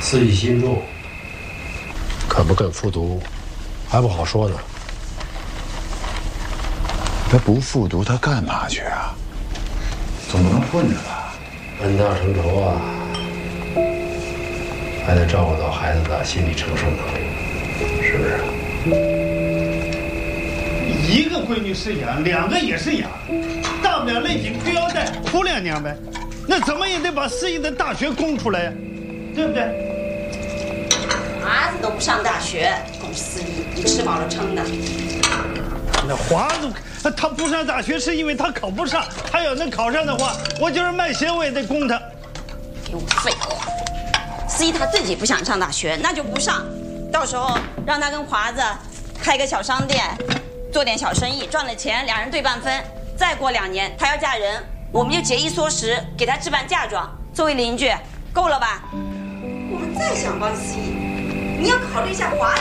思义心重，可不肯复读，还不好说呢。 他不复读，他干嘛去啊？总不能混着吧？ 恩大成仇啊，还得照顾到孩子的心理承受能力，是不是？ 一个闺女是养，两个也是养，大不了勒紧裤腰带哭2年呗。那怎么也得把思义的大学供出来呀，对不对？ 儿子都不上大学，供思义，你吃饱了撑的。 那华子他不上大学是因为他考不上，他要能考上的话，我就是卖血我也得供他。 给我废话！思义他自己不想上大学，那就不上，到时候让他跟华子开个小商店，做点小生意，赚了钱两人对半分。再过2年他要嫁人，我们就节衣缩食，给他置办嫁妆，作为邻居，够了吧？我们再想帮思义，你要考虑一下华子。